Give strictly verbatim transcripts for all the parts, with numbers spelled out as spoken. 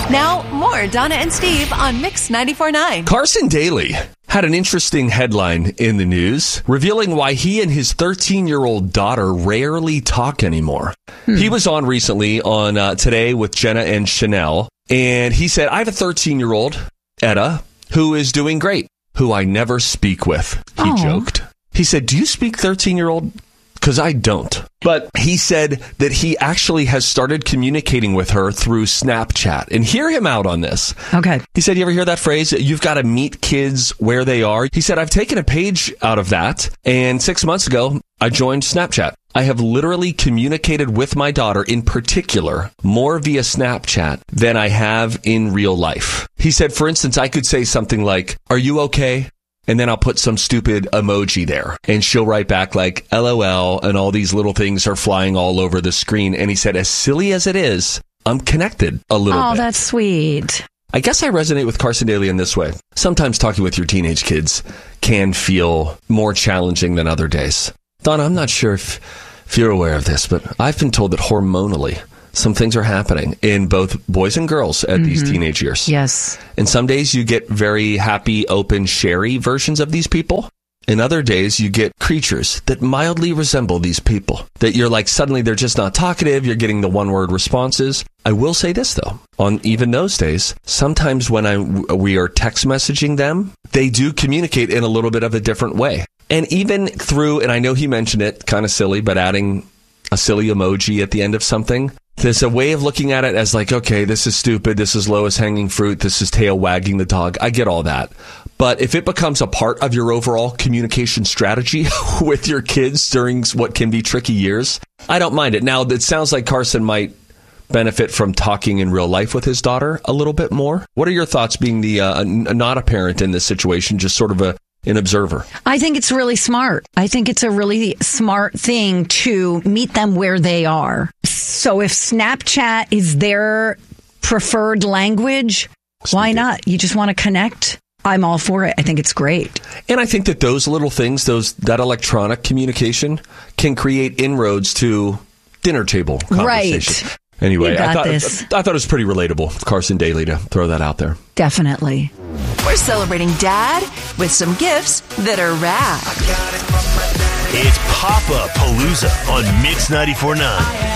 Now, more Donna and Steve on Mix ninety-four point nine. Carson Daly had an interesting headline in the news, revealing why he and his thirteen-year-old daughter rarely talk anymore. Hmm. He was on recently on uh, Today with Jenna and Chanel, and he said, I have a thirteen-year-old, Etta, who is doing great, who I never speak with. He Aww. joked. He said, do you speak thirteen-year-old? Because I don't. But he said that he actually has started communicating with her through Snapchat. And hear him out on this. Okay. He said, you ever hear that phrase? You've got to meet kids where they are. He said, I've taken a page out of that. And six months ago, I joined Snapchat. I have literally communicated with my daughter in particular more via Snapchat than I have in real life. He said, for instance, I could say something like, are you okay? And then I'll put some stupid emoji there. And she'll write back like, LOL, and all these little things are flying all over the screen. And he said, as silly as it is, I'm connected a little oh, bit. Oh, that's sweet. I guess I resonate with Carson Daly in this way. Sometimes talking with your teenage kids can feel more challenging than other days. Donna, I'm not sure if, if you're aware of this, but I've been told that hormonally, some things are happening in both boys and girls at mm-hmm. these teenage years. Yes. And some days you get very happy, open, sherry versions of these people. And other days you get creatures that mildly resemble these people. That you're like, suddenly they're just not talkative. You're getting the one-word responses. I will say this, though. On even those days, sometimes when I we are text messaging them, they do communicate in a little bit of a different way. And even through, and I know he mentioned it, kind of silly, but adding a silly emoji at the end of something. There's a way of looking at it as like, okay, this is stupid. This is lowest hanging fruit. This is tail wagging the dog. I get all that. But if it becomes a part of your overall communication strategy with your kids during what can be tricky years, I don't mind it. Now, it sounds like Carson might benefit from talking in real life with his daughter a little bit more. What are your thoughts being the uh, not a parent in this situation, just sort of a an observer? I think it's really smart. I think it's a really smart thing to meet them where they are. So if Snapchat is their preferred language, why not? You just want to connect. I'm all for it. I think it's great. And I think that those little things, those that electronic communication can create inroads to dinner table conversation. Right. Anyway, I thought, this. I thought it was pretty relatable, Carson Daly, to throw that out there. Definitely. We're celebrating Dad with some gifts that are rad. It's Papa Palooza on Mix ninety-four point nine.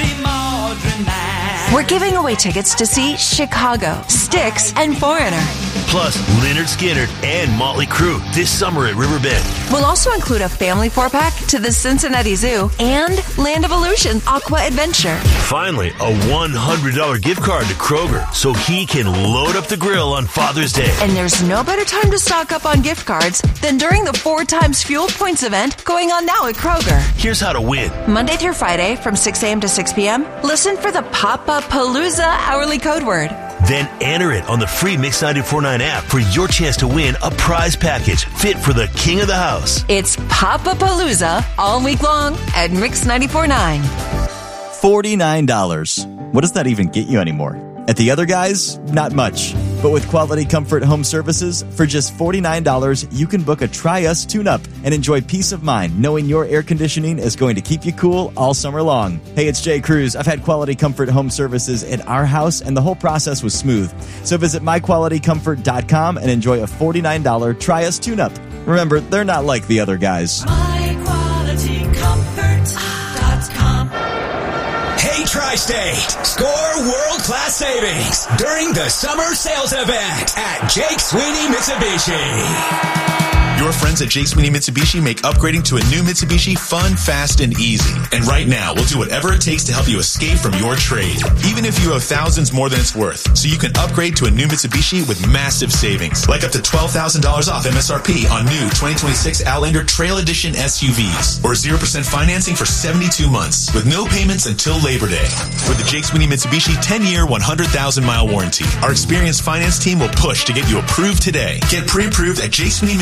We're giving away tickets to see Chicago, Styx, and Foreigner. Plus, Lynyrd Skynyrd and Motley Crue this summer at Riverbend. We'll also include a family four-pack to the Cincinnati Zoo and Land of Illusion Aqua Adventure. Finally, a one hundred dollars gift card to Kroger so he can load up the grill on Father's Day. And there's no better time to stock up on gift cards than during the four times Fuel Points event going on now at Kroger. Here's how to win. Monday through Friday from six a.m. to six p.m., listen for the Papa Palooza hourly code word. Then enter it on the free Mix ninety-four point nine app for your chance to win a prize package fit for the king of the house. It's Papa Palooza all week long at Mix ninety-four point nine. forty-nine dollars. What does that even get you anymore? At the other guys, not much. But with Quality Comfort Home Services, for just forty-nine dollars, you can book a Try Us tune-up and enjoy peace of mind knowing your air conditioning is going to keep you cool all summer long. Hey, it's Jay Cruz. I've had Quality Comfort Home Services at our house, and the whole process was smooth. So visit my quality comfort dot com and enjoy a forty-nine dollars Try Us tune-up. Remember, they're not like the other guys. my quality comfort dot com. Hey, Tri-State, score world-class savings during the summer sales event at Jake Sweeney Mitsubishi. Your friends at Jake Sweeney Mitsubishi make upgrading to a new Mitsubishi fun, fast, and easy. And right now, we'll do whatever it takes to help you escape from your trade, even if you owe thousands more than it's worth. So you can upgrade to a new Mitsubishi with massive savings, like up to twelve thousand dollars off M S R P on new twenty twenty-six Outlander Trail Edition S U Vs, or zero percent financing for seventy-two months, with no payments until Labor Day. With the Jake Sweeney Mitsubishi ten-year, one hundred thousand mile warranty, our experienced finance team will push to get you approved today. Get pre-approved at jake sweeney mitsubishi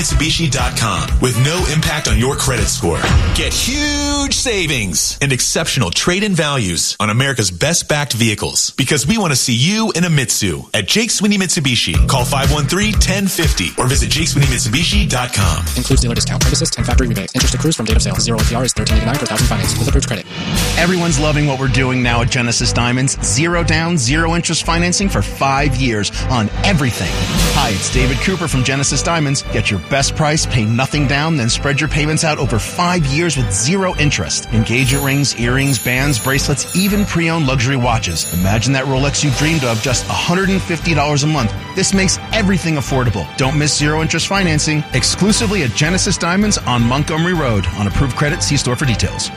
Mitsubishi dot com with no impact on your credit score. Get huge savings and exceptional trade-in values on America's best-backed vehicles because we want to see you in a Mitsu at Jake Sweeney Mitsubishi. Call five one three, one zero five zero or visit Jake Sweeney Mitsubishi dot com. Includes dealer discount, trade assist, and factory rebate. Interest accrues from date of sale. Zero A P R is thirteen eighty-nine per thousand finance with approved credit. Everyone's loving what we're doing now at Genesis Diamonds. Zero down, zero interest financing for five years on everything. Hi, it's David Cooper from Genesis Diamonds. Get your best price, pay nothing down, then spread your payments out over five years with zero interest. Engagement rings, earrings, bands, bracelets, even pre-owned luxury watches. Imagine that Rolex you dreamed of, just one hundred fifty dollars a month. This makes everything affordable. Don't miss zero interest financing. Exclusively at Genesis Diamonds on Montgomery Road. On approved credit, see store for details.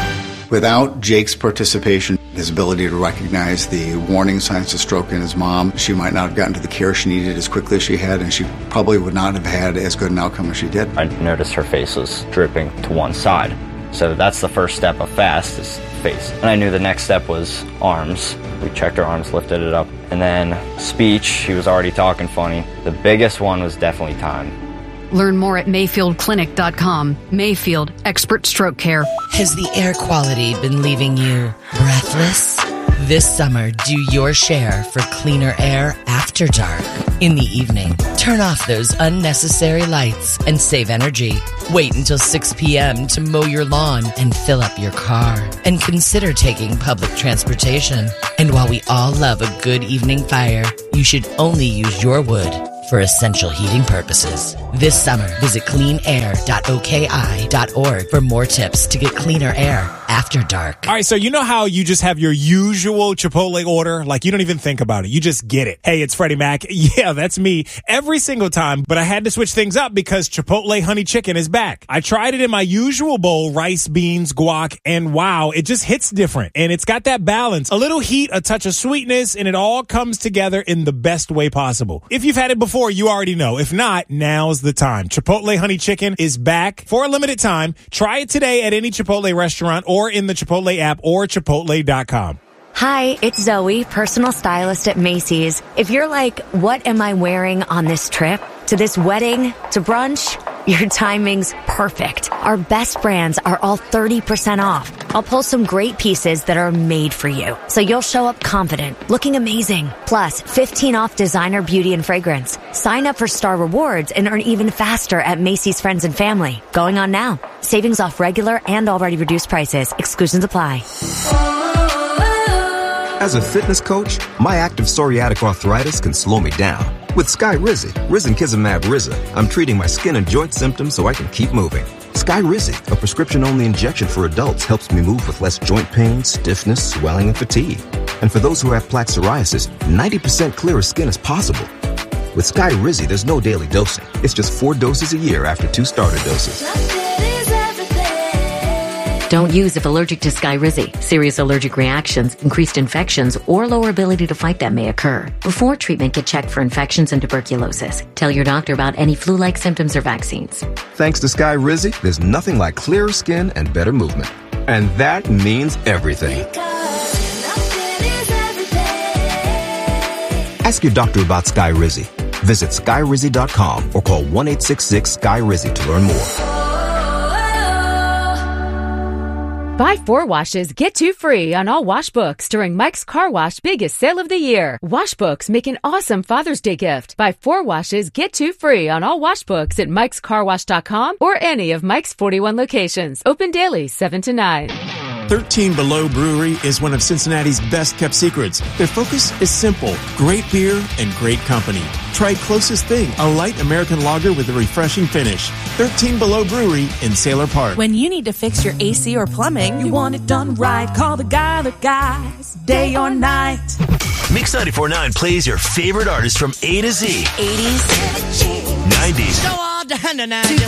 Without Jake's participation, his ability to recognize the warning signs of stroke in his mom, she might not have gotten to the care she needed as quickly as she had, and she probably would not have had as good an outcome as she did. I noticed her face was drooping to one side. So that's the first step of FAST is face. And I knew the next step was arms. We checked her arms, lifted it up. And then speech, she was already talking funny. The biggest one was definitely time. Learn more at Mayfield Clinic dot com. Mayfield, expert stroke care. Has the air quality been leaving you breathless? This summer, do your share for cleaner air after dark. In the evening, turn off those unnecessary lights and save energy. Wait until six p.m. to mow your lawn and fill up your car. And consider taking public transportation. And while we all love a good evening fire, you should only use your wood for essential heating purposes. This summer, visit clean air dot O K I dot org for more tips to get cleaner air after dark. All right, so you know how you just have your usual Chipotle order? Like, you don't even think about it. You just get it. Hey, it's Freddie Mac. Yeah, that's me every single time, but I had to switch things up because Chipotle Honey Chicken is back. I tried it in my usual bowl, rice, beans, guac, and wow, it just hits different. And it's got that balance, a little heat, a touch of sweetness, and it all comes together in the best way possible. If you've had it before, you already know. If not, now's the time. Chipotle Honey Chicken is back for a limited time. Try it today at any Chipotle restaurant or in the Chipotle app or chipotle dot com. Hi, it's Zoe, personal stylist at Macy's. If you're like, what am I wearing on this trip? To this wedding? To brunch? Your timing's perfect. Our best brands are all thirty percent off. I'll pull some great pieces that are made for you, so you'll show up confident, looking amazing. Plus, fifteen off designer beauty and fragrance. Sign up for Star Rewards and earn even faster at Macy's Friends and Family. Going on now. Savings off regular and already reduced prices. Exclusions apply. As a fitness coach, my active psoriatic arthritis can slow me down. With Skyrizi, Risankizumab Riza, I'm treating my skin and joint symptoms so I can keep moving. Skyrizi, a prescription-only injection for adults, helps me move with less joint pain, stiffness, swelling, and fatigue. And for those who have plaque psoriasis, ninety percent clearer skin is possible. With Skyrizi, there's no daily dosing. It's just four doses a year after two starter doses. Don't use if allergic to Skyrizi. Serious allergic reactions, increased infections, or lower ability to fight them may occur. Before treatment, get checked for infections and tuberculosis. Tell your doctor about any flu-like symptoms or vaccines. Thanks to Skyrizi, there's nothing like clearer skin and better movement. And that means everything. Ask your doctor about Skyrizi. Visit Skyrizi dot com or call one eight six six Sky Rizi to learn more. Buy four washes, get two free on all wash books during Mike's Car Wash biggest sale of the year. Wash books make an awesome Father's Day gift. Buy four washes, get two free on all wash books at mikes car wash dot com or any of Mike's forty-one locations. Open daily, seven to nine. thirteen Below Brewery is one of Cincinnati's best-kept secrets. Their focus is simple: great beer and great company. Try Closest Thing, a light American lager with a refreshing finish. thirteen Below Brewery in Sailor Park. When you need to fix your A C or plumbing, you want it done right. Call the guy that guys, day or night. Mix ninety-four point nine plays your favorite artists from A to Z. eighties, nineties, two